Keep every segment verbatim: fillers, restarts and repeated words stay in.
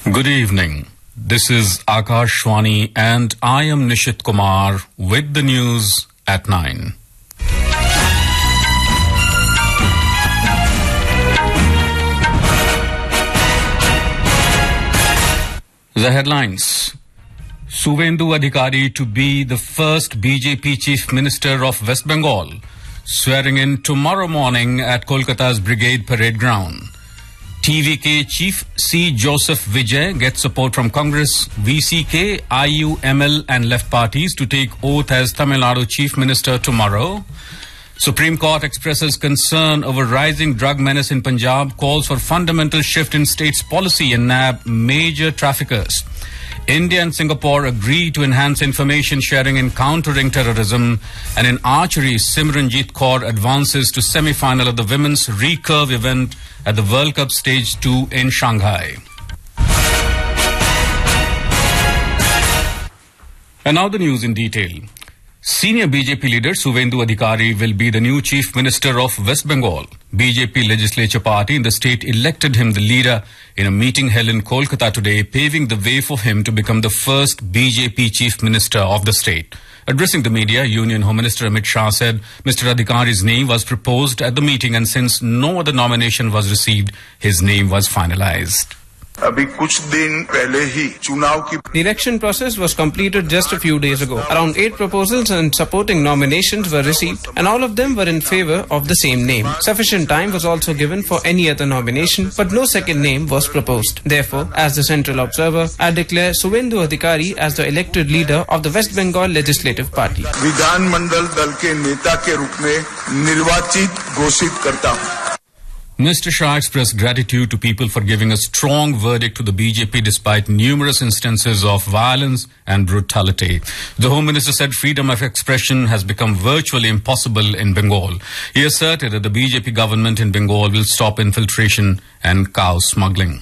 Good evening. This is Akashwani and I am Nishit Kumar with the news at nine. The headlines. Suvendu Adhikari to be the first B J P Chief Minister of West Bengal, swearing in tomorrow morning at Kolkata's Brigade Parade Ground. T V K Chief C. Joseph Vijay gets support from Congress, V C K, I U, M L and left parties to take oath as Tamil Nadu Chief Minister tomorrow. Supreme Court expresses concern over rising drug menace in Punjab, calls for fundamental shift in state's policy and nab major traffickers. India and Singapore agree to enhance information sharing in countering terrorism. And in archery, Simranjit Kaur advances to semi-final of the women's recurve event at the World Cup Stage two in Shanghai. And now the news in detail. Senior B J P leader Suvendu Adhikari will be the new Chief Minister of West Bengal. B J P legislature party in the state elected him the leader in a meeting held in Kolkata today, paving the way for him to become the first B J P Chief Minister of the state. Addressing the media, Union Home Minister Amit Shah said Mister Adhikari's name was proposed at the meeting and since no other nomination was received, his name was finalized. The election process was completed just a few days ago. Around eight proposals and supporting nominations were received, and all of them were in favor of the same name. Sufficient time was also given for any other nomination, but no second name was proposed. Therefore, as the central observer, I declare Suvendu Adhikari as the elected leader of the West Bengal Legislative Party. विधान मंडल दल के नेता के रूप में निर्वाचित घोषित करता हूं. Mister Shah expressed gratitude to people for giving a strong verdict to the B J P despite numerous instances of violence and brutality. The Home Minister said freedom of expression has become virtually impossible in Bengal. He asserted that the B J P government in Bengal will stop infiltration and cow smuggling.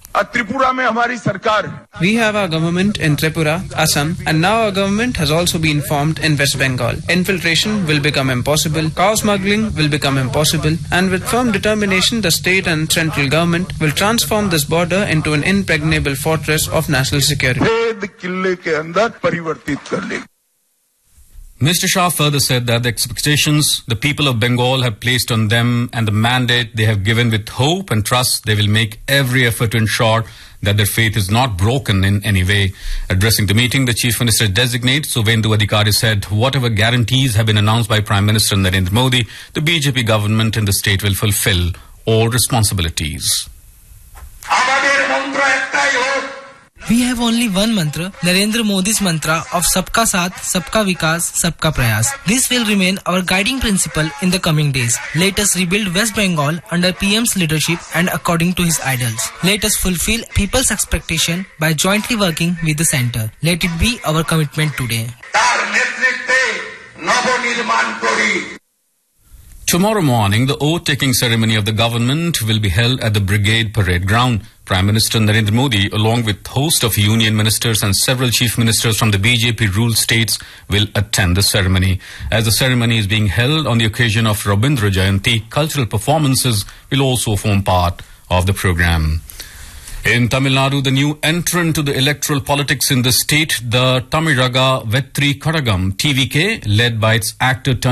We have our government in Tripura, Assam, and now our government has also been formed in West Bengal. Infiltration will become impossible, cow smuggling will become impossible, and with firm determination, the state and central government will transform this border into an impregnable fortress of national security. Mister Shah further said that the expectations the people of Bengal have placed on them and the mandate they have given with hope and trust, they will make every effort to ensure that their faith is not broken in any way. Addressing the meeting, the Chief Minister designate Suvendu Adhikari said whatever guarantees have been announced by Prime Minister Narendra Modi, the B J P government in the state will fulfill all responsibilities. We have only one mantra, Narendra Modi's mantra of Sabka Saath, Sabka Vikas, Sabka Prayas. This will remain our guiding principle in the coming days. Let us rebuild West Bengal under P M's leadership and according to his ideals. Let us fulfill people's expectation by jointly working with the centre. Let it be our commitment today. Tomorrow morning, the oath-taking ceremony of the government will be held at the Brigade Parade Ground. Prime Minister Narendra Modi, along with a host of union ministers and several chief ministers from the B J P-ruled states, will attend the ceremony. As the ceremony is being held on the occasion of Rabindra Jayanti, cultural performances will also form part of the program. In Tamil Nadu, the new entrant to the electoral politics in the state, the Tamizhaga Vetri Kadagam T V K, led by its actor